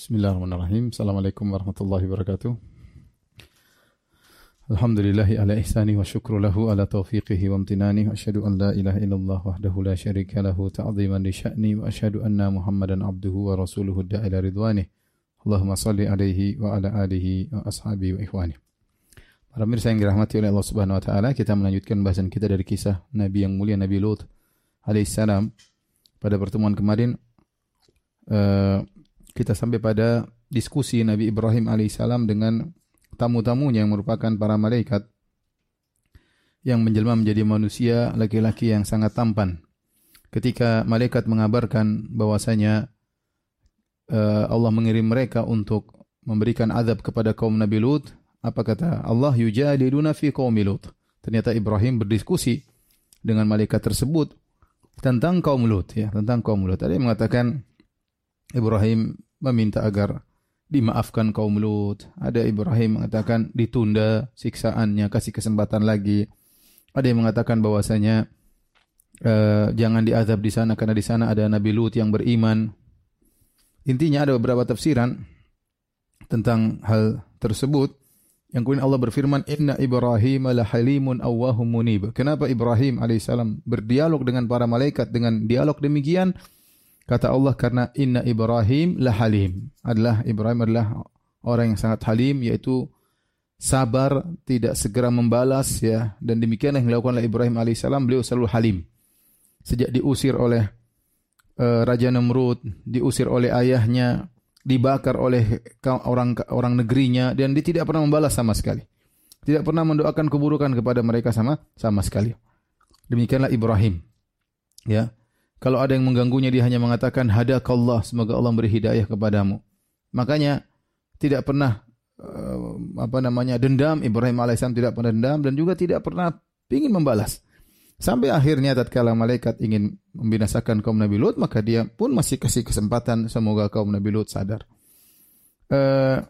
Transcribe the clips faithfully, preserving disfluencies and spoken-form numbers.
Bismillahirrahmanirrahim. Assalamualaikum warahmatullahi wabarakatuh. Alhamdulillahi ala ihsani wa syukru lahu ala taufiqihi wa amtinani. Wa asyhadu an la ilaha illallah wahdahu la syarika lahu ta'ziman li sya'ni. Wa asyhadu anna Muhammadan abduhu wa rasuluhu da'ila ridwanih. Allahumma salli alaihi wa ala alihi wa ashabihi wa ikhwani. Para pemirsa yang dirahmati oleh Allah Subhanahu wa taala, kita melanjutkan bahasan kita dari kisah Nabi yang mulia Nabi Lut alaihissalam. Pada pertemuan kemarin uh, kita sampai pada diskusi Nabi Ibrahim alaihissalam dengan tamu-tamunya yang merupakan para malaikat yang menjelma menjadi manusia laki-laki yang sangat tampan. Ketika malaikat mengabarkan bahwasanya uh, Allah mengirim mereka untuk memberikan azab kepada kaum Nabi Lut, apa kata Allah? Yujadiluna fi qaumi Lut. Ternyata Ibrahim berdiskusi dengan malaikat tersebut tentang kaum Lut, ya, tentang kaum Lut. Ada yang mengatakan Ibrahim meminta agar dimaafkan kaum Lut. Ada Ibrahim mengatakan ditunda siksaannya, kasih kesempatan lagi. Ada yang mengatakan bahwasanya uh, jangan diazab di sana karena di sana ada Nabi Lut yang beriman. Intinya ada beberapa tafsiran tentang hal tersebut. Yang kemudian Allah berfirman, Inna Ibrahim la halimun awwahum munib. Kenapa Ibrahim alaihissalam berdialog dengan para malaikat dengan dialog demikian? Kata Allah, karena Inna Ibrahim la halim. Adalah Ibrahim adalah orang yang sangat halim, yaitu sabar, tidak segera membalas, ya. Dan demikianlah yang dilakukan oleh Ibrahim alaihissalam, beliau selalu halim. Sejak diusir oleh uh, Raja Namrud, diusir oleh ayahnya, dibakar oleh orang orang negerinya, dan dia tidak pernah membalas sama sekali. Tidak pernah mendoakan keburukan kepada mereka sama sama sekali. Demikianlah Ibrahim. Ya. Kalau ada yang mengganggunya, dia hanya mengatakan hadakallah, semoga Allah beri hidayah kepadamu. Makanya tidak pernah uh, apa namanya dendam. Ibrahim alaihissalam tidak pernah dendam dan juga tidak pernah ingin membalas. Sampai akhirnya tatkala malaikat ingin membinasakan kaum Nabi Lut, maka dia pun masih kasih kesempatan semoga kaum Nabi Lut sadar. Uh,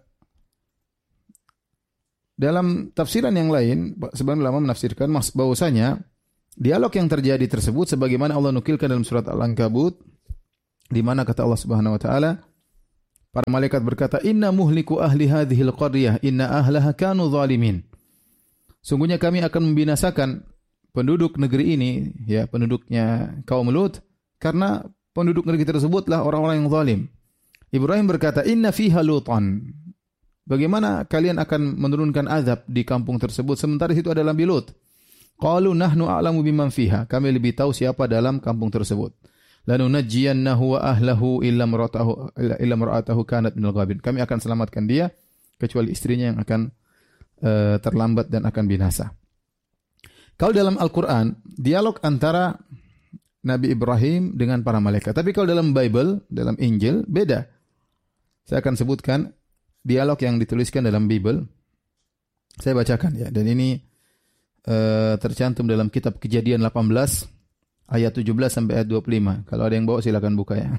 dalam tafsiran yang lain, sebagian ulama menafsirkan bahwasanya dialog yang terjadi tersebut sebagaimana Allah nukilkan dalam surat Al-Ankabut, di mana kata Allah Subhanahu wa taala, para malaikat berkata, "Inna muhliku ahli hadhil qaryah, inna ahlaha kanu zalimin." Sungguhnya kami akan membinasakan penduduk negeri ini, ya, penduduknya kaum Lut, karena penduduk negeri tersebutlah orang-orang yang zalim. Ibrahim berkata, "Inna fiha Lutan." Bagaimana kalian akan menurunkan azab di kampung tersebut sementara itu ada Nabi Lut? Qalu nahnu a'lamu biman fiha. Kami lebih tahu siapa dalam kampung tersebut. Lanunajjiyannahu wa ahlahu illa mar'atahu illa mar'atahu kanat minal ghabin. Kami akan selamatkan dia kecuali istrinya yang akan uh, terlambat dan akan binasa. Kalau dalam Al-Qur'an, dialog antara Nabi Ibrahim dengan para malaikat. Tapi kalau dalam Bible, dalam Injil, beda. Saya akan sebutkan dialog yang dituliskan dalam Bible. Saya bacakan, ya. Dan ini Uh, tercantum dalam kitab Kejadian delapan belas ayat tujuh belas sampai ayat dua puluh lima. Kalau ada yang bawa silakan buka, ya.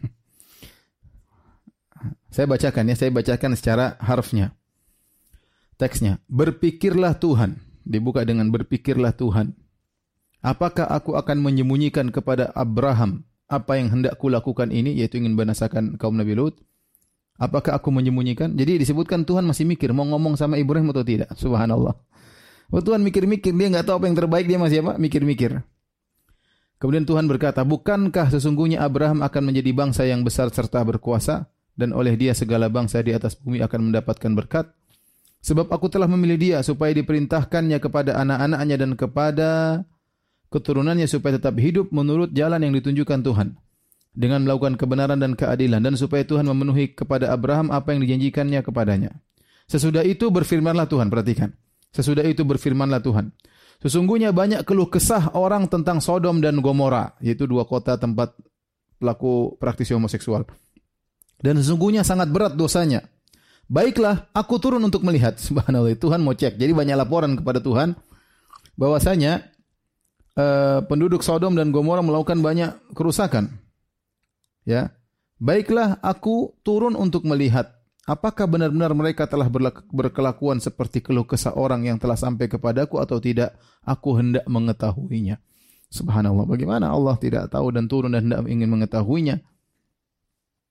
Saya bacakan, ya, saya bacakan secara harfnya. Teksnya, berpikirlah Tuhan, dibuka dengan berpikirlah Tuhan. Apakah aku akan menyembunyikan kepada Abraham apa yang hendak kulakukan ini, yaitu ingin binasakan kaum Nabi Lut? Apakah aku menyembunyikan? Jadi disebutkan Tuhan masih mikir mau ngomong sama Ibrahim atau tidak. Subhanallah. Oh, Tuhan mikir-mikir, dia enggak tahu apa yang terbaik, dia masih apa? Mikir-mikir. Kemudian Tuhan berkata, bukankah sesungguhnya Abraham akan menjadi bangsa yang besar serta berkuasa, dan oleh dia segala bangsa di atas bumi akan mendapatkan berkat? Sebab aku telah memilih dia supaya diperintahkannya kepada anak-anaknya dan kepada keturunannya supaya tetap hidup menurut jalan yang ditunjukkan Tuhan, dengan melakukan kebenaran dan keadilan, dan supaya Tuhan memenuhi kepada Abraham apa yang dijanjikannya kepadanya. Sesudah itu berfirmanlah Tuhan, perhatikan. Sesudah itu berfirmanlah Tuhan, sesungguhnya banyak keluh kesah orang tentang Sodom dan Gomora, yaitu dua kota tempat pelaku praktisi homoseksual. Dan sesungguhnya sangat berat dosanya. Baiklah, aku turun untuk melihat. Subhanallah, Tuhan mau cek. Jadi banyak laporan kepada Tuhan bahwasanya uh, penduduk Sodom dan Gomora melakukan banyak kerusakan. Ya, baiklah, aku turun untuk melihat. Apakah benar-benar mereka telah berkelakuan seperti keluh kesah orang yang telah sampai kepadaku atau tidak? Aku hendak mengetahuinya. Subhanallah, bagaimana Allah tidak tahu dan turun dan hendak ingin mengetahuinya.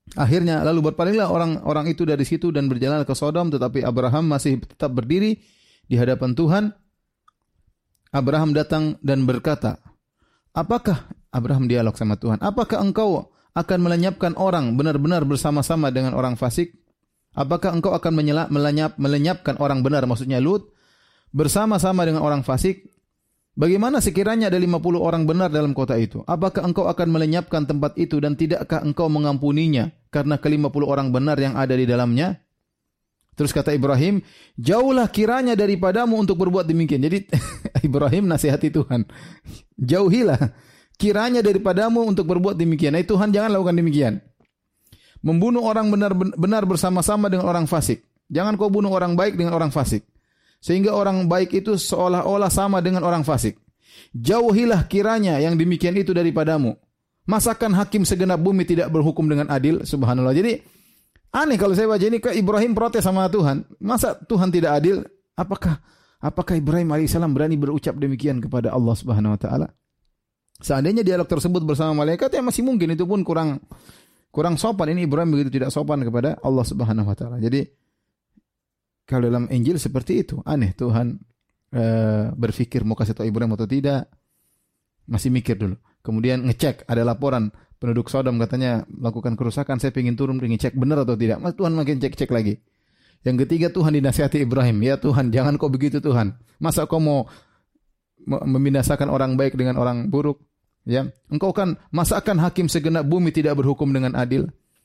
Akhirnya lalu berpalinglah orang-orang itu dari situ dan berjalan ke Sodom, tetapi Abraham masih tetap berdiri di hadapan Tuhan. Abraham datang dan berkata, apakah Abraham dialog sama Tuhan? Apakah engkau akan melenyapkan orang benar-benar bersama-sama dengan orang fasik? Apakah engkau akan menyelap, melenyap, melenyapkan orang benar, maksudnya Lut, bersama-sama dengan orang fasik? Bagaimana sekiranya ada lima puluh orang benar dalam kota itu? Apakah engkau akan melenyapkan tempat itu dan tidakkah engkau mengampuninya karena ke lima puluh orang benar yang ada di dalamnya? Terus kata Ibrahim, jauhlah kiranya daripadamu untuk berbuat demikian. Jadi Ibrahim nasihati Tuhan. Jauhilah kiranya daripadamu untuk berbuat demikian. Nah, Tuhan jangan lakukan demikian. Membunuh orang benar-benar bersama-sama dengan orang fasik. Jangan kau bunuh orang baik dengan orang fasik. Sehingga orang baik itu seolah-olah sama dengan orang fasik. Jauhilah kiranya yang demikian itu daripadamu. Masakan hakim segenap bumi tidak berhukum dengan adil? Subhanallah. Jadi aneh kalau saya baca ini, ke Ibrahim protes sama Tuhan. Masa Tuhan tidak adil? Apakah apakah Ibrahim alaihissalam berani berucap demikian kepada Allah Subhanahu wa taala? Seandainya dialog tersebut bersama malaikat, ya masih mungkin, itu pun kurang kurang sopan. Ini Ibrahim begitu tidak sopan kepada Allah Subhanahu wa taala. Jadi kalau dalam Injil seperti itu, aneh Tuhan uh, berfikir mau kasih tahu Ibrahim atau tidak. Masih mikir dulu. Kemudian ngecek, ada laporan penduduk Sodom katanya melakukan kerusakan, saya ingin turun ingin cek benar atau tidak. Mas Tuhan makin cek-cek lagi. Yang ketiga, Tuhan dinasihati Ibrahim, ya Tuhan jangan kau begitu Tuhan. Masa kau mau membinasakan orang baik dengan orang buruk? Ya, engkau kan masakan hakim segenap bumi tidak berhukum dengan adil?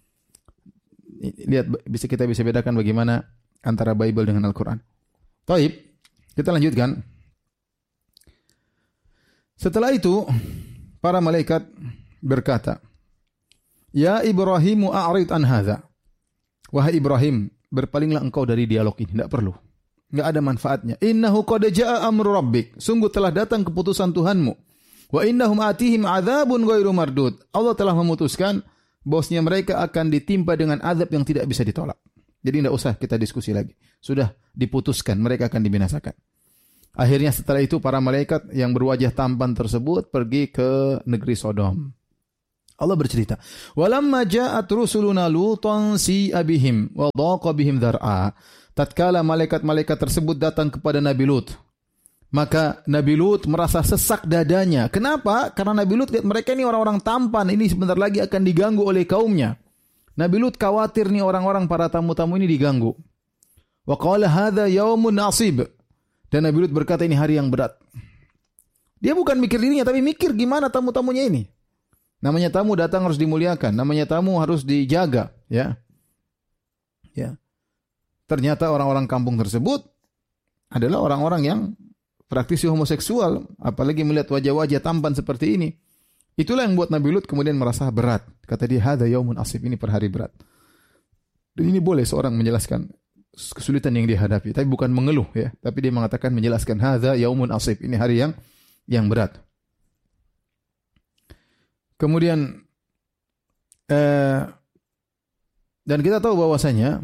Lihat, bisa kita bisa bedakan bagaimana antara Bible dengan Al-Quran. Taib, kita lanjutkan. Setelah itu, para malaikat berkata, ya Ibrahimu a'rid an hadza. Wahai Ibrahim, berpalinglah engkau dari dialog ini, tidak perlu. Enggak ada manfaatnya. Innahu qad jaa'a amru rabbik. Sungguh telah datang keputusan Tuhanmu. Wa innahum atihim adzabun ghairu mardud. Allah telah memutuskan bahwasanya mereka akan ditimpa dengan azab yang tidak bisa ditolak. Jadi tidak usah kita diskusi lagi. Sudah diputuskan mereka akan dibinasakan. Akhirnya setelah itu para malaikat yang berwajah tampan tersebut pergi ke negeri Sodom. Allah bercerita, "Walamma ja'at rusuluna Lutan si'a bihim wa dhaqa bihim dhar'a." Tatkala malaikat-malaikat tersebut datang kepada Nabi Lut, maka Nabi Lut merasa sesak dadanya. Kenapa? Karena Nabi Lut lihat mereka ini orang-orang tampan, ini sebentar lagi akan diganggu oleh kaumnya. Nabi Lut khawatir nih orang-orang para tamu-tamu ini diganggu. Wa qala hadza yaumun nasib. Dan Nabi Lut berkata ini hari yang berat. Dia bukan mikir dirinya tapi mikir gimana tamu-tamunya ini. Namanya tamu datang harus dimuliakan, namanya tamu harus dijaga, ya. Ya. Ternyata orang-orang kampung tersebut adalah orang-orang yang praktisi homoseksual, apalagi melihat wajah-wajah tampan seperti ini. Itulah yang buat Nabi Lut kemudian merasa berat. Kata dia, hadza yaumun asib, ini per hari berat. Dan ini boleh seorang menjelaskan kesulitan yang dihadapi, tapi bukan mengeluh ya, tapi dia mengatakan menjelaskan hadza yaumun asib, ini hari yang yang berat. Kemudian eh, dan kita tahu bahwasanya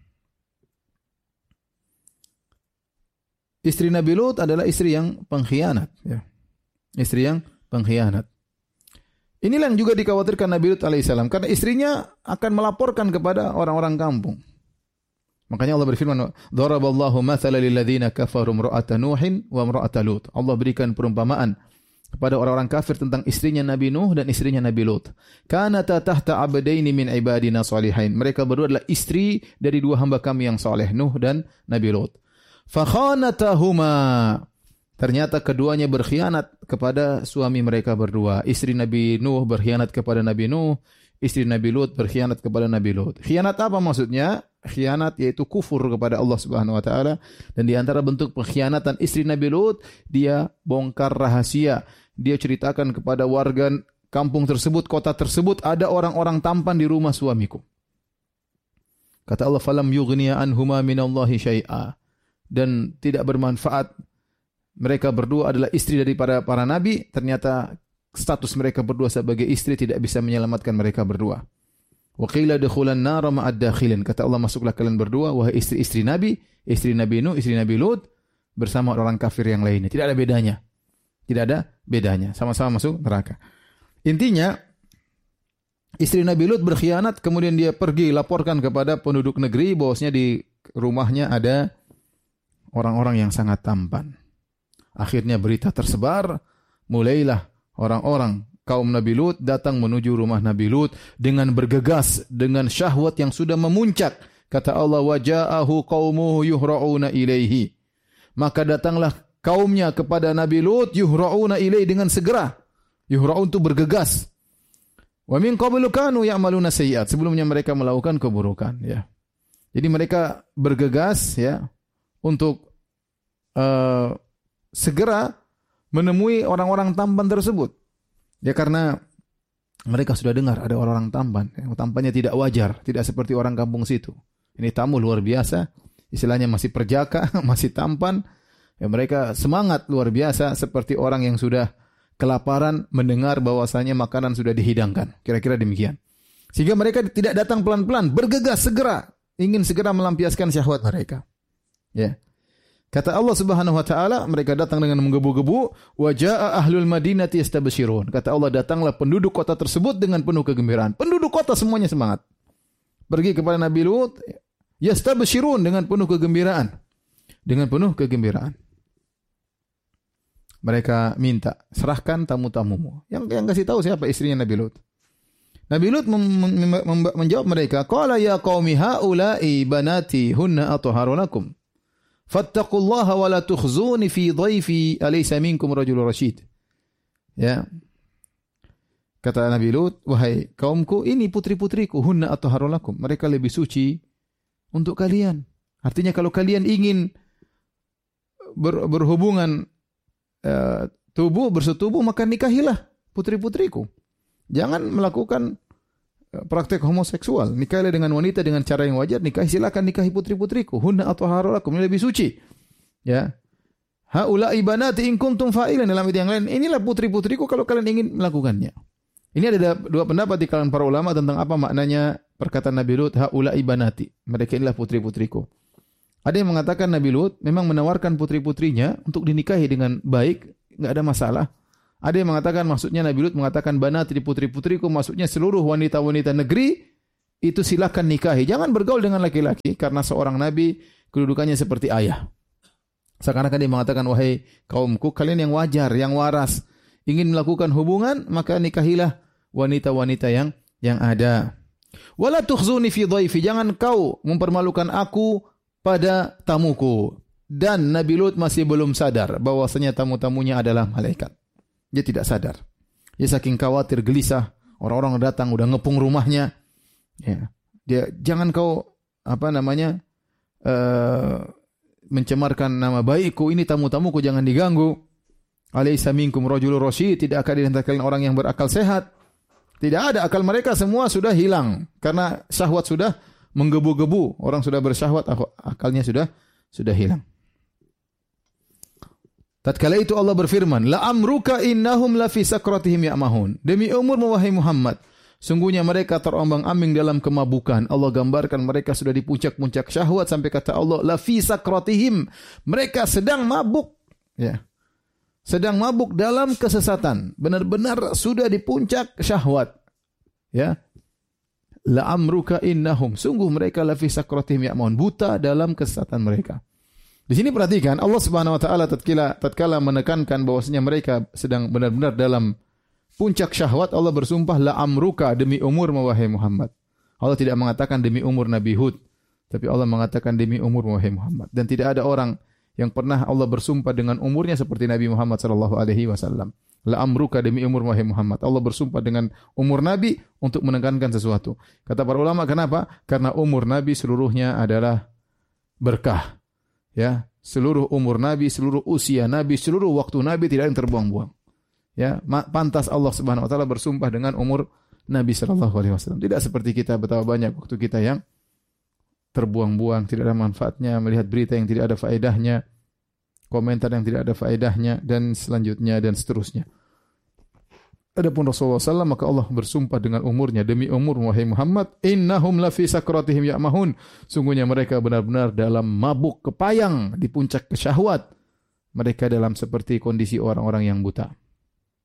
istri Nabi Lut adalah istri yang pengkhianat, ya. Istri yang pengkhianat. Inilah yang juga dikhawatirkan Nabi Lut alaihissalam, karena istrinya akan melaporkan kepada orang-orang kampung. Makanya Allah berfirman, "Daraballahu mathalan lil ladzina kafaru imra'ata Nuhin wa imra'ata Lut." Allah berikan perumpamaan kepada orang-orang kafir tentang istrinya Nabi Nuh dan istrinya Nabi Lut. Kanata tahta abdaini min ibadina salihain. Mereka berdua adalah istri dari dua hamba kami yang saleh, Nuh dan Nabi Lut. Fakhanatahuma. Ternyata keduanya berkhianat kepada suami mereka berdua. Istri Nabi Nuh berkhianat kepada Nabi Nuh, istri Nabi Lut berkhianat kepada Nabi Lut. Khianat apa maksudnya? Khianat yaitu kufur kepada Allah Subhanahu wa taala, dan di antara bentuk pengkhianatan istri Nabi Lut, dia bongkar rahasia. Dia ceritakan kepada warga kampung tersebut, kota tersebut, ada orang-orang tampan di rumah suamiku. Kata Allah, falam yughniya anhuma minallahi syai'a. Dan tidak bermanfaat. Mereka berdua adalah istri daripada para nabi. Ternyata status mereka berdua sebagai istri tidak bisa menyelamatkan mereka berdua. Wa qila dukhulan nar ma'ad dakhilin. Kata Allah, masuklah kalian berdua wahai istri-istri nabi, istri Nabi Nuh, istri Nabi Lut bersama orang kafir yang lainnya. Tidak ada bedanya. Tidak ada bedanya. Sama-sama masuk neraka. Intinya istri Nabi Lut berkhianat, kemudian dia pergi laporkan kepada penduduk negeri bahwasanya di rumahnya ada orang-orang yang sangat tampan. Akhirnya berita tersebar, mulailah orang-orang kaum Nabi Lut datang menuju rumah Nabi Lut dengan bergegas, dengan syahwat yang sudah memuncak. Kata Allah, waja'ahu qaumuhu yuhra'una ilaihi. Maka datanglah kaumnya kepada Nabi Lut yuhra'una ilaihi dengan segera. Yuhra'un itu bergegas. Wa min qablu kanu ya'maluna sayyi'at. Sebelumnya mereka melakukan keburukan, ya. Jadi mereka bergegas, ya, untuk uh, segera menemui orang-orang tampan tersebut. Ya karena mereka sudah dengar ada orang-orang tampan, yang tampannya tidak wajar, tidak seperti orang kampung situ. Ini tamu luar biasa, istilahnya masih perjaka, masih tampan. Ya mereka semangat luar biasa seperti orang yang sudah kelaparan mendengar bahwasanya makanan sudah dihidangkan. Kira-kira demikian. Sehingga mereka tidak datang pelan-pelan, bergegas segera, ingin segera melampiaskan syahwat mereka. Ya. Kata Allah Subhanahu wa taala, mereka datang dengan menggebu-gebu, wa jaa ahlul madinati yastabshirun. Kata Allah, datanglah penduduk kota tersebut dengan penuh kegembiraan. Penduduk kota semuanya semangat. Pergi kepada Nabi Lut, yastabshirun dengan penuh kegembiraan. Dengan penuh kegembiraan. Mereka minta, serahkan tamu-tamumu. Yang yang kasih tahu siapa istrinya Nabi Lut. Nabi Lut mem- mem- mem- menjawab mereka, qala ya qaumi haula'i banati hunna athaharu lakum. Fattaqullaha wa la tukhzuni fi dhaifi alaysa minkum rajulun rasyid. Ya. Kata Nabi Lut, wahai kaumku, ini putri-putriku, hunna athaharu lakum. Mereka lebih suci untuk kalian. Artinya kalau kalian ingin ber, berhubungan uh, tubuh, bersetubuh, maka nikahilah putri-putriku. Jangan melakukan praktek homoseksual. Nikahilah dengan wanita dengan cara yang wajar. Nikahi, silakan nikahi putri-putriku. Hunna athaharu lakum, ini lebih suci. Ya. Haula'i banati in kuntum fa'ilan, dalam ayat yang lain. Inilah putri-putriku kalau kalian ingin melakukannya. Ini ada dua pendapat di kalangan para ulama tentang apa maknanya perkataan Nabi Lut, haula'i banati. Mereka inilah putri-putriku. Ada yang mengatakan Nabi Lut memang menawarkan putri-putrinya untuk dinikahi dengan baik, enggak ada masalah. Ada yang mengatakan maksudnya Nabi Lut mengatakan banati di putri-putriku, maksudnya seluruh wanita-wanita negeri itu silakan nikahi. Jangan bergaul dengan laki-laki karena seorang nabi kedudukannya seperti ayah. Seakan-akan dia mengatakan, wahai kaumku, kalian yang wajar, yang waras, ingin melakukan hubungan, maka nikahilah wanita-wanita yang yang ada. Wala tukhzuni fi dhaifi, jangan kau mempermalukan aku pada tamuku. Dan Nabi Lut masih belum sadar bahwasanya tamu-tamunya adalah malaikat. Dia tidak sadar. Dia saking khawatir, gelisah. Orang-orang datang udah ngepung rumahnya. Ya. Dia jangan kau apa namanya uh, mencemarkan nama baikku. Ini tamu-tamuku, jangan diganggu. Alaysa minkum rajulun rasyid, tidak akan di antara kalian orang yang berakal sehat. Tidak ada, akal mereka semua sudah hilang karena syahwat sudah menggebu-gebu. Orang sudah bersyahwat, akalnya sudah sudah hilang. Tatkala itu Allah berfirman, la amruka innahum la fi sakratihim ya'mahun. Demi umurmu wahai Muhammad, sungguhnya mereka terombang-ambing dalam kemabukan. Allah gambarkan mereka sudah di puncak-puncak syahwat sampai kata Allah, la fi sakratihim. Mereka sedang mabuk, ya. Sedang mabuk dalam kesesatan. Benar-benar sudah di puncak syahwat. Ya. La amruka innahum. Sungguh mereka la fi sakratihim ya'mahun. Buta dalam kesesatan mereka. Di sini perhatikan Allah Subhanahu wa taala tatkala tatkala menekankan bahwasanya mereka sedang benar-benar dalam puncak syahwat, Allah bersumpah la amruka, demi umur wahai Muhammad. Allah tidak mengatakan demi umur Nabi Hud, tapi Allah mengatakan demi umur wahai Muhammad. Dan tidak ada orang yang pernah Allah bersumpah dengan umurnya seperti Nabi Muhammad sallallahu alaihi wasallam. La amruka, demi umur wahai Muhammad. Allah bersumpah dengan umur Nabi untuk menekankan sesuatu. Kata para ulama, kenapa? Karena umur Nabi seluruhnya adalah berkah. Ya, seluruh umur Nabi, seluruh usia Nabi, seluruh waktu Nabi tidak ada yang terbuang-buang. Ya, pantas Allah Subhanahu wa taala bersumpah dengan umur Nabi sallallahu alaihi wasallam. Tidak seperti kita, betapa banyak waktu kita yang terbuang-buang, tidak ada manfaatnya, melihat berita yang tidak ada faedahnya, komentar yang tidak ada faedahnya, dan selanjutnya dan seterusnya. Adapun Rasulullah sallallahu alaihi wasallam, maka Allah bersumpah dengan umurnya, demi umur wahai Muhammad, innahum la fi sakratihim ya'mahun. Sungguhnya mereka benar-benar dalam mabuk kepayang di puncak kesyahwat. Mereka dalam seperti kondisi orang-orang yang buta.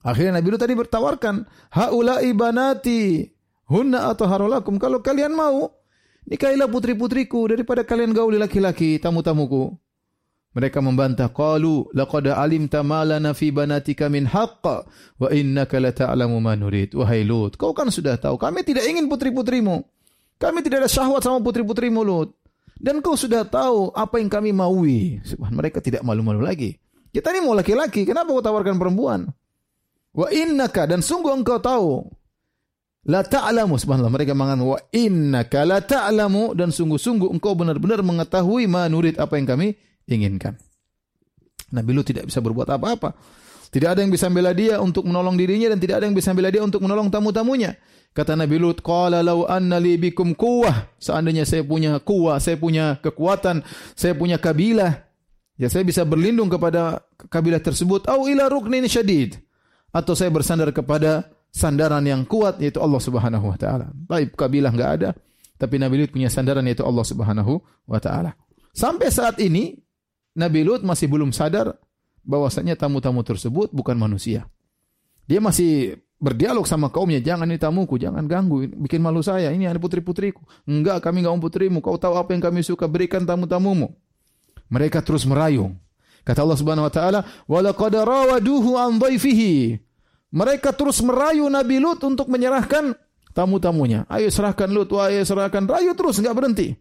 Akhirnya Nabi Lut tadi bertawarkan, haula'i banati hunna athaharu lakum. Kalau kalian mau, nikahilah putri-putriku daripada kalian gauli laki-laki, tamu-tamuku. Mereka membantah, qalu laqad alimta ma lana fi banatika min haqq wa innaka la ta'lamu ma nurid. Wahai Lut, kau kan sudah tahu kami tidak ingin putri-putrimu. Kami tidak ada syahwat sama putri-putrimu, Lut. Dan kau sudah tahu apa yang kami maui. Mereka tidak malu-malu lagi. Kita ini mau laki-laki, kenapa kau tawarkan perempuan? Wa innaka, dan sungguh engkau tahu, la ta'lamu, subhanallah, mereka mengatakan wa innaka la ta'lamu, dan sungguh-sungguh engkau benar-benar mengetahui ma nurid, apa yang kami inginkan. Nabi Lut tidak bisa berbuat apa-apa. Tidak ada yang bisa membela dia untuk menolong dirinya, dan tidak ada yang bisa membela dia untuk menolong tamu-tamunya. Kata Nabi Lut, qala law anna li bikum quwwah, seandainya saya punya quwwah, saya punya kekuatan, saya punya kabilah, ya saya bisa berlindung kepada kabilah tersebut, au ila ruknin syadid, atau saya bersandar kepada sandaran yang kuat, yaitu Allah Subhanahu wa taala. Baik, kabilah enggak ada, tapi Nabi Lut punya sandaran, yaitu Allah Subhanahu wa taala. Sampai saat ini Nabi Lut masih belum sadar bahwasanya tamu-tamu tersebut bukan manusia. Dia masih berdialog sama kaumnya, jangan ini tamuku, jangan ganggu, bikin malu saya, ini ada putri-putriku. Enggak, kami enggak mau putrimu, kau tahu apa yang kami suka, berikan tamu-tamumu. Mereka terus merayu. Kata Allah Subhanahu wa taala, "Wa laqad rawaduhu an dhaifihi." Mereka terus merayu Nabi Lut untuk menyerahkan tamu-tamunya. Ayo serahkan Lut, ayo serahkan, rayu terus enggak berhenti.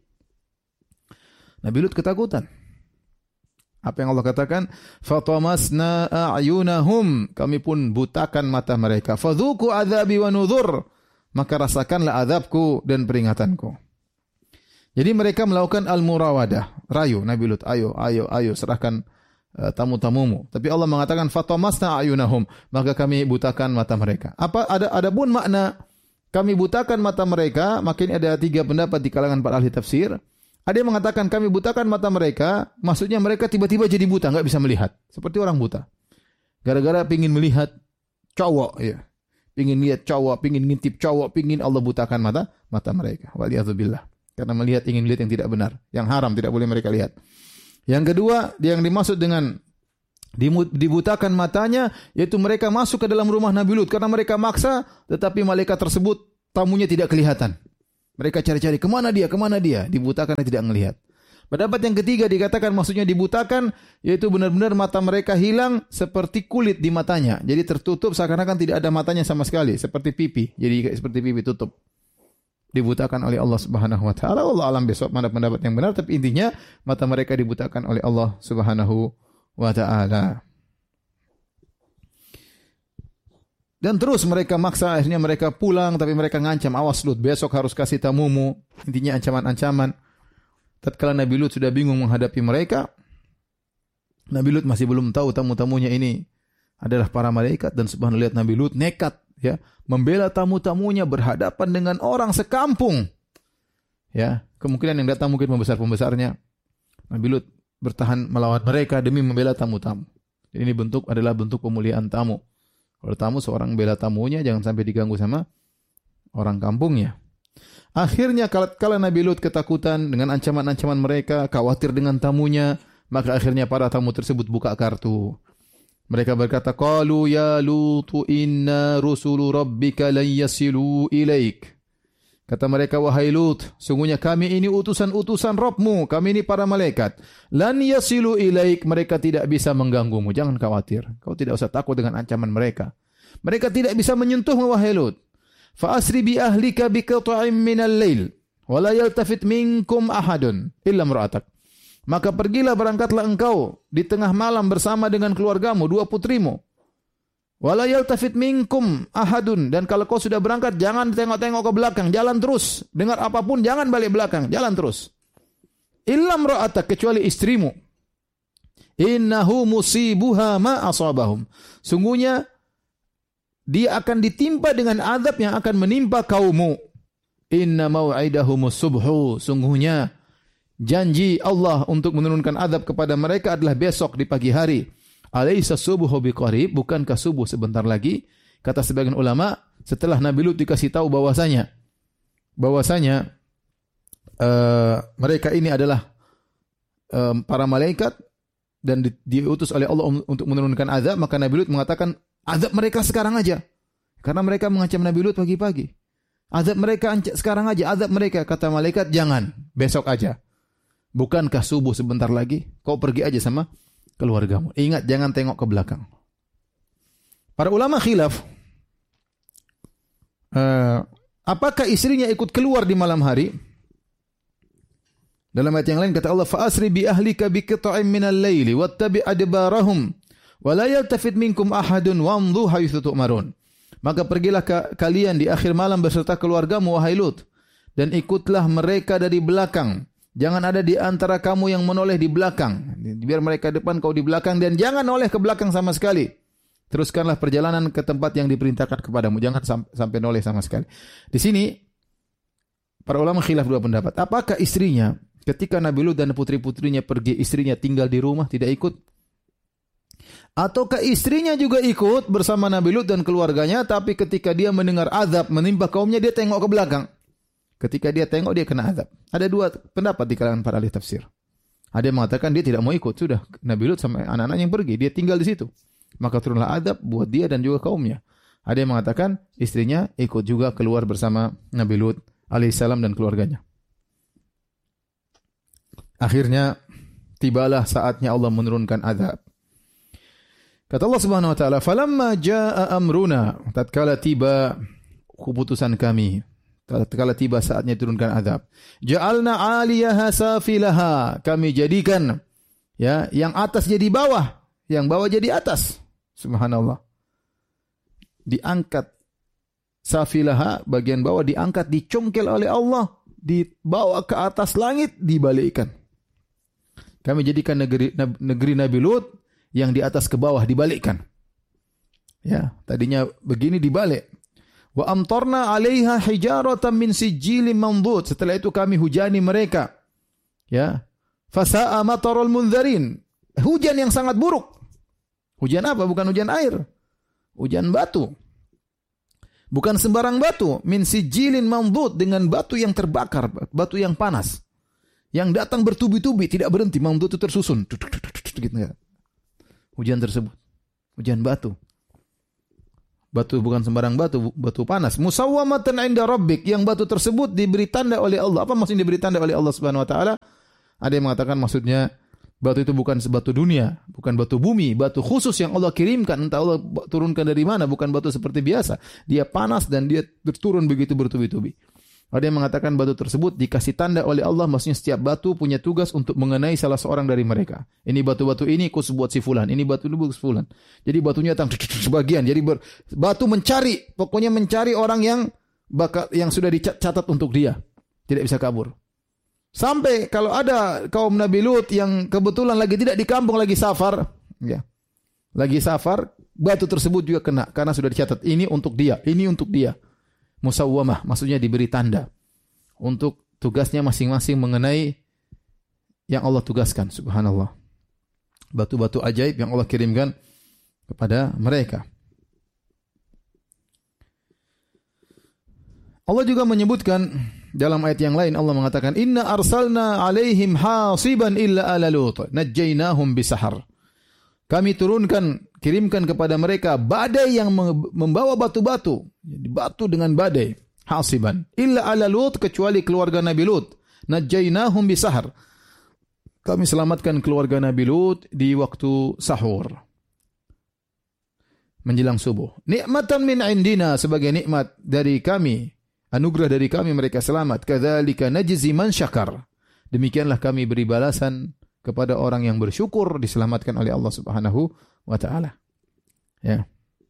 Nabi Lut ketakutan. Apa yang Allah katakan? Fatamasna a'yunahum, kami pun butakan mata mereka. Fadzuqu adzabi wa nuzur, maka rasakanlah azabku dan peringatanku. Jadi mereka melakukan al-murawadah, rayu Nabi Lut, ayo ayo ayo serahkan uh, tamu-tamumu. Tapi Allah mengatakan fatamasna a'yunahum, maka kami butakan mata mereka. Apa ada adapun makna kami butakan mata mereka, makin ada tiga pendapat di kalangan para ahli tafsir. Ada yang mengatakan kami butakan mata mereka, maksudnya mereka tiba-tiba jadi buta, enggak bisa melihat, seperti orang buta. Gara-gara pingin melihat cowok, ya. Pingin lihat cowok, pingin ngintip cowok, pingin Allah butakan mata mata mereka. Waliyadzubillah. Karena melihat, ingin melihat yang tidak benar, yang haram, tidak boleh mereka lihat. Yang kedua, yang dimaksud dengan dibutakan matanya, yaitu mereka masuk ke dalam rumah Nabi Lut karena mereka maksa, tetapi malaikat tersebut tamunya tidak kelihatan. Mereka cari-cari, kemana dia, kemana dia, dibutakan dan tidak melihat. Pendapat yang ketiga dikatakan maksudnya dibutakan, yaitu benar-benar mata mereka hilang seperti kulit di matanya. Jadi tertutup seakan-akan tidak ada matanya sama sekali, seperti pipi. Jadi seperti pipi tutup. Dibutakan oleh Allah Subhanahu wa taala. Allah alam besok mana pendapat yang benar, tapi intinya mata mereka dibutakan oleh Allah Subhanahu wa taala. Dan terus mereka maksa, akhirnya mereka pulang, tapi mereka ngancam, awas Lut, besok harus kasih tamumu. Intinya ancaman-ancaman. Tatkala Nabi Lut sudah bingung menghadapi mereka, Nabi Lut masih belum tahu tamu-tamunya ini adalah para malaikat, dan subhanallah lihat Nabi Lut nekat, ya, membela tamu-tamunya berhadapan dengan orang sekampung. Ya, kemungkinan yang datang mungkin pembesar-pembesarnya. Nabi Lut bertahan melawan mereka demi membela tamu-tamu. Ini bentuk adalah bentuk pemuliaan tamu. Kalau tamu, seorang bela tamunya, jangan sampai diganggu sama orang kampungnya. Akhirnya kala Nabi Lut ketakutan dengan ancaman-ancaman mereka, khawatir dengan tamunya, maka akhirnya para tamu tersebut buka kartu. Mereka berkata, qalu ya Lutu inna rusulu rabbika lan yasilu ilaik. Kata mereka, wahai Lut, sungguhnya kami ini utusan-utusan Rabbmu, kami ini para malaikat. Lan yasilu ilaik, mereka tidak bisa mengganggumu. Jangan khawatir, kau tidak usah takut dengan ancaman mereka. Mereka tidak bisa menyentuhmu, wahai Lut. Fa asri bi ahlika bi qita'in minal lail, wa la yaltafit minkum ahadun illa imra'atak. Maka pergilah, berangkatlah engkau di tengah malam bersama dengan keluargamu, dua putrimu. Wala yaltafit minkum ahadun, dan kalau kau sudah berangkat jangan tengok-tengok ke belakang, jalan terus. Dengar apapun jangan balik belakang, jalan terus. Illa imra'atak, kecuali istrimu. Innahu musibuha ma asabahum. Sungguhnya dia akan ditimpa dengan azab yang akan menimpa kaummu. Inna mau'idahumus subhu. Sungguhnya janji Allah untuk menurunkan azab kepada mereka adalah besok di pagi hari. Alaysa subuhu biqarib, bukankah subuh sebentar lagi? Kata sebagian ulama, setelah Nabi Lut dikasih tahu bahwasanya bahwasanya uh, mereka ini adalah uh, para malaikat dan di, diutus oleh Allah untuk menurunkan azab, maka Nabi Lut mengatakan Azab mereka sekarang aja. Karena mereka mengancam Nabi Lut pagi-pagi. Azab mereka sekarang aja, azab mereka. Kata malaikat, jangan, besok aja. Bukankah subuh sebentar lagi? Kau pergi aja sama keluargamu. Ingat, jangan tengok ke belakang. Para ulama khilaf, uh, apakah istrinya ikut keluar di malam hari? Dalam ayat yang lain kata Allah, فَأَسْرِ بِأَهْلِكَ بِقِطَعٍ مِنَ اللَّيْلِ وَاتَّبِعْ أَدْبَارَهُمْ وَلَا يَلْتَفِتْ مِنكُمْ أَحَدٌ وَامْضُوا حَيْثُ تُؤْمَرُونَ. Maka pergilah ka, kalian di akhir malam beserta keluargamu, wahai Lut, dan ikutlah mereka dari belakang. Jangan ada di antara kamu yang menoleh di belakang. Biar mereka depan, kau di belakang, dan jangan noleh ke belakang sama sekali. Teruskanlah perjalanan ke tempat yang diperintahkan kepadamu. Jangan sam- sampai noleh sama sekali. Di sini para ulama khilaf dua pendapat. Apakah istrinya ketika Nabi Lut dan putri-putrinya pergi, istrinya tinggal di rumah tidak ikut? Ataukah istrinya juga ikut bersama Nabi Lut dan keluarganya, tapi ketika dia mendengar azab menimpa kaumnya, dia tengok ke belakang. Ketika dia tengok, dia kena azab. Ada dua pendapat di kalangan para ahli tafsir. Ada yang mengatakan dia tidak mau ikut. Sudah, Nabi Lut sama anak-anak yang pergi, dia tinggal di situ. Maka turunlah azab buat dia dan juga kaumnya. Ada yang mengatakan istrinya ikut juga keluar bersama Nabi Lut alaihissalam dan keluarganya. Akhirnya tibalah saatnya Allah menurunkan azab. Kata Allah Subhanahu wa taala, "Falamma jaa amruna," tatkala tiba keputusan kami, tatkala tiba saatnya turunkan azab. "Ja'alna 'aliyaha safilaha," kami jadikan ya, yang atas jadi bawah, yang bawah jadi atas. Subhanallah. Diangkat safilaha, bagian bawah diangkat, dicongkel oleh Allah, dibawa ke atas langit, dibalikkan. Kami jadikan negeri negeri Nabi Lut yang di atas ke bawah dibalikkan. Ya, tadinya begini dibalik. Wa amtarna 'alaiha hijaratan min sijilin mandud. Setelah itu kami hujani mereka. Ya. Fasa'a matarul mundzirin. Hujan yang sangat buruk. Hujan apa? Bukan hujan air. Hujan batu. Bukan sembarang batu, min sijilin mandud, dengan batu yang terbakar, batu yang panas. Yang datang bertubi-tubi, tidak berhenti, mandud itu tersusun. Gitu. Hujan tersebut, hujan batu. Batu bukan sembarang batu, batu panas. Musawwamatan 'inda rabbik, yang batu tersebut diberi tanda oleh Allah. Apa maksudnya diberi tanda oleh Allah Subhanahu wa taala? Ada yang mengatakan maksudnya batu itu bukan sebatu dunia, bukan batu bumi, batu khusus yang Allah kirimkan, entah Allah turunkan dari mana, bukan batu seperti biasa. Dia panas dan dia turun begitu bertubi-tubi. Ada yang mengatakan batu tersebut dikasih tanda oleh Allah, maksudnya setiap batu punya tugas untuk mengenai salah seorang dari mereka. Ini batu-batu ini khusus buat si fulan, ini batu ini buat si fulan. Jadi batunya datang sebagian. Jadi ber, batu mencari, pokoknya mencari orang yang bakal, yang sudah dicatat untuk dia, tidak bisa kabur. Sampai kalau ada kaum Nabi Lut yang kebetulan lagi tidak di kampung, lagi safar, ya, lagi safar, batu tersebut juga kena karena sudah dicatat ini untuk dia, ini untuk dia. Musawwamah, maksudnya diberi tanda untuk tugasnya masing-masing mengenai yang Allah tugaskan. Subhanallah. Batu-batu ajaib yang Allah kirimkan kepada mereka. Allah juga menyebutkan dalam ayat yang lain, Allah mengatakan, "Inna arsalna alaihim hasiban illa ala Lut, najjaynahum bisahar." Kami turunkan, kirimkan kepada mereka badai yang membawa batu-batu, batu dengan badai, hasiban. Illa ala Lut, kecuali keluarga Nabi Lut. Najjaynahum bisahar. Kami selamatkan keluarga Nabi Lut di waktu sahur, menjelang subuh. Nikmatan min indina, sebagai nikmat dari kami, anugerah dari kami mereka selamat. Kadzalika najzi man syakar. Demikianlah kami beri balasan kepada orang yang bersyukur, diselamatkan oleh Allah Subhanahu wa taala. Ya.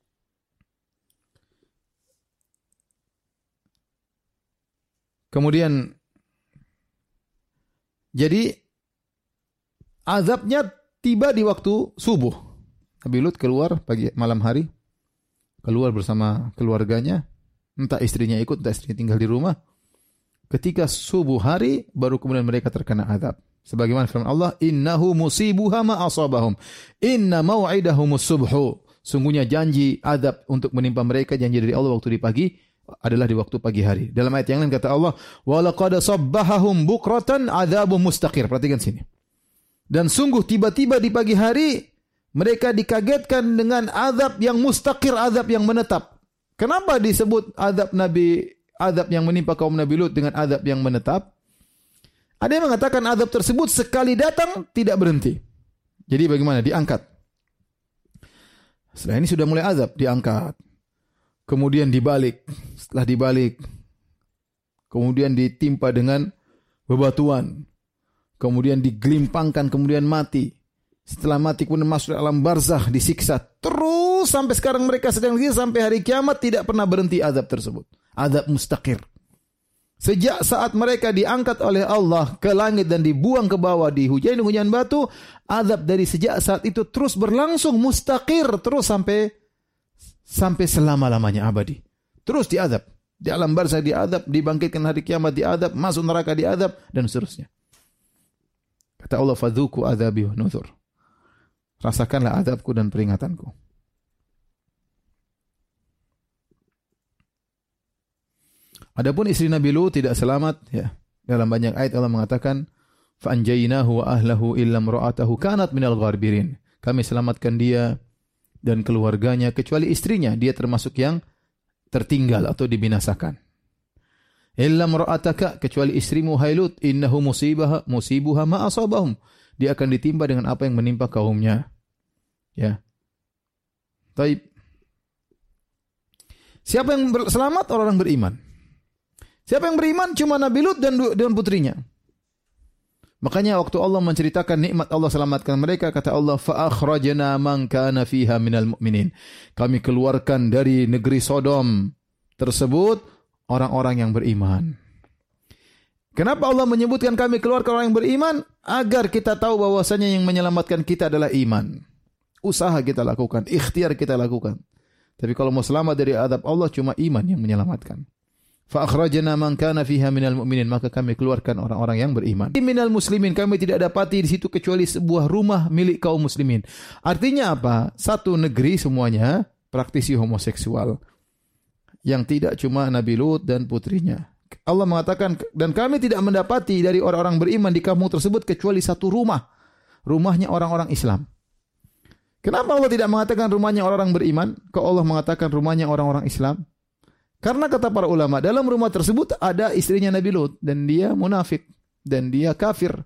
Kemudian jadi azabnya tiba di waktu subuh. Nabi Lut keluar pagi malam hari, keluar bersama keluarganya, entah istrinya ikut, entah istrinya tinggal di rumah. Ketika subuh hari baru kemudian mereka terkena azab. Sebagaimana firman Allah, "Innahu musibuha ma asabahum. Inna mau'idahumus subhu." Sungguhnya janji azab untuk menimpa mereka, janji dari Allah waktu di pagi adalah di waktu pagi hari. Dalam ayat yang lain kata Allah, "Wa laqad sabbahahum bukratan adzabun mustaqir." Perhatikan sini. Dan sungguh tiba-tiba di pagi hari Mereka dikagetkan dengan azab yang mustaqir, azab yang menetap. Kenapa disebut azab Nabi, azab yang menimpa kaum Nabi Lut dengan azab yang menetap? Ada yang mengatakan azab tersebut sekali datang tidak berhenti. Jadi bagaimana? Diangkat. Setelah ini sudah mulai azab, diangkat. Kemudian dibalik. Setelah dibalik, kemudian ditimpa dengan bebatuan. Kemudian digelimpangkan, kemudian mati. Setelah mati kemudian masuk alam barzakh, disiksa. Terus sampai sekarang mereka sedang disiksa sampai hari kiamat, tidak pernah berhenti azab tersebut. Azab mustaqir. Sejak saat mereka diangkat oleh Allah ke langit dan dibuang ke bawah, dihujani hujan batu, azab dari sejak saat itu terus berlangsung mustaqir, terus sampai sampai selama-lamanya abadi. Terus diazab. Di alam barzakh diazab, dibangkitkan hari kiamat diazab, masuk neraka diazab, dan seterusnya. Kata Allah, fadzuku azabi wa nuzur. Rasakanlah azabku dan peringatanku. Adapun istri Nabi Lut tidak selamat, ya. Dalam banyak ayat Allah mengatakan, fa anjaynahu wa ahlahu illa imra'atahu kanat minal gharbirin. Kami selamatkan dia dan keluarganya kecuali istrinya, dia termasuk yang tertinggal atau dibinasakan. Illa imra'ataka, kecuali istrimu hai Lut, innahu musibah musibuha ma asabahum. Dia akan ditimpa dengan apa yang menimpa kaumnya. Ya. Taib. Siapa yang selamat? Orang-orang beriman. Siapa yang beriman? Cuma Nabi Lut dan dan putrinya. Makanya waktu Allah menceritakan nikmat Allah selamatkan mereka, kata Allah, fa akhrajna man kana fiha minal mu'minin. Kami keluarkan dari negeri Sodom tersebut orang-orang yang beriman. Kenapa Allah menyebutkan kami keluarkan orang yang beriman? Agar kita tahu bahwasanya yang menyelamatkan kita adalah iman. Usaha kita lakukan, ikhtiar kita lakukan. Tapi kalau mau selamat dari azab Allah, cuma iman yang menyelamatkan. Fa akhrajna man kana fiha minal mu'minin, maka kami keluarkan orang-orang yang beriman. Minal muslimin, kami tidak dapati di situ kecuali sebuah rumah milik kaum muslimin. Artinya apa? Satu negeri semuanya praktisi homoseksual. Yang tidak cuma Nabi Lut dan putrinya. Allah mengatakan, dan kami tidak mendapati dari orang-orang beriman di kampung tersebut kecuali satu rumah. Rumahnya orang-orang Islam. Kenapa Allah tidak mengatakan rumahnya orang-orang beriman? Kok Allah mengatakan rumahnya orang-orang Islam? Karena kata para ulama, dalam rumah tersebut ada istrinya Nabi Lut dan dia munafik dan dia kafir.